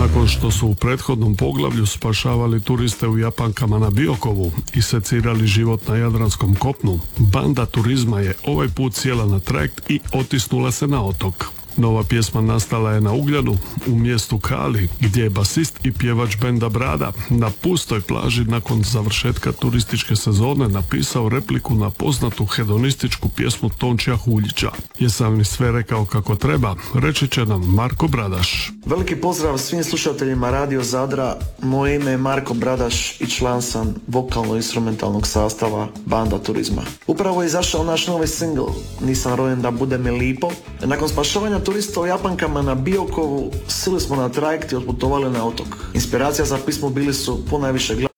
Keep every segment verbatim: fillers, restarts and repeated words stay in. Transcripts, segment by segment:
Nakon što su u prethodnom poglavlju spašavali turiste u Japankama na Biokovu i secirali život na jadranskom kopnu, banda Turizma je ovaj put sjela na trajekt i otisnula se na otok. Nova pjesma nastala je na Ugljanu, u mjestu Kali, gdje je basist i pjevač benda Brada na pustoj plaži nakon završetka turističke sezone napisao repliku na poznatu hedonističku pjesmu Tončija Huljića. Jesam li sve rekao kako treba, reći će nam Marko Bradaš. Veliki pozdrav svim slušateljima Radio Zadra, moje ime je Marko Bradaš i član sam vokalno-instrumentalnog sastava banda Turizma. Upravo je izašao naš novi singl Nisam rojen da bude mi lipo. Nakon spašavanja turista u Japankama na Biokovu sili smo na trajekt i otputovali na otok. Inspiracija za pismo bili su ponajviše glas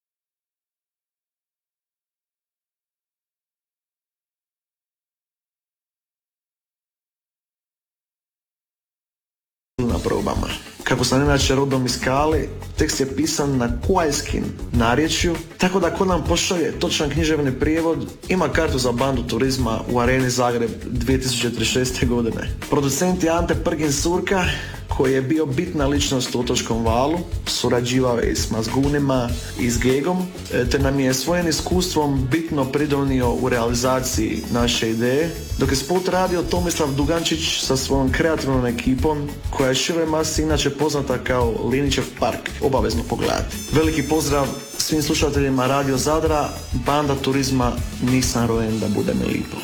na probama. Kako sam inače rodom iz Kali, tekst je pisan na kuajskim narječju, tako da ko nam pošalje točan književni prijevod ima kartu za bandu Turizma u Areni Zagreb dvije tisuće trideset šeste. godine. Producent je Ante Prgin Surka, koji je bio bitna ličnost u Otočkom valu, surađivao je i s Mazgunima i s Gegom, te nam je svojim iskustvom bitno pridonio u realizaciji naše ideje, dok je spot radio Tomislav Dugančić sa svojom kreativnom ekipom, koja je široj masi inače poznata kao Linićev park. Obavezno pogledati. Veliki pozdrav svim slušateljima Radio Zadra, banda Turizma, Nisam rojen da bude mi lipo.